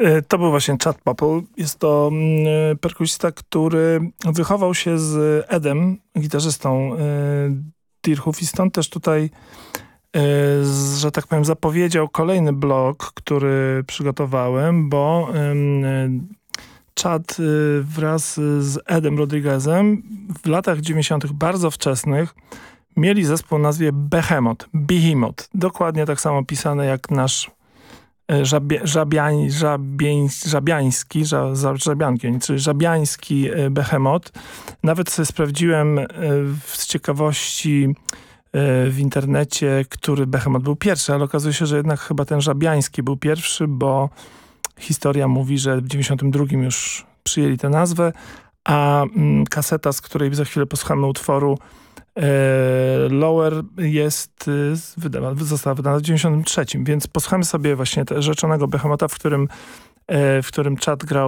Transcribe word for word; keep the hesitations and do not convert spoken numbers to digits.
To był właśnie Chad Popple. Jest to mm, perkusista, który wychował się z Edem, gitarzystą y, Deerhoof, i stąd też tutaj, y, z, że tak powiem, zapowiedział kolejny blog, który przygotowałem, bo y, Chad y, wraz z Edem Rodriguezem w latach dziewięćdziesiątych bardzo wczesnych mieli zespół o nazwie Behemoth, Behemoth. Dokładnie tak samo pisane jak nasz Żabie, żabiań, żabień, żabiański, ża, żabianki, czyli żabiański Behemoth. Nawet sobie sprawdziłem z ciekawości w internecie, który Behemoth był pierwszy, ale okazuje się, że jednak chyba ten żabiański był pierwszy, bo historia mówi, że w dziewięćdziesiątym drugim już przyjęli tę nazwę, a kaseta, z której za chwilę posłuchamy utworu, Lower, jest wydana, została wydana w dziewięćdziesiątym trzecim, więc posłuchamy sobie właśnie te rzeczonego Behemotha, w którym, w którym Chad grał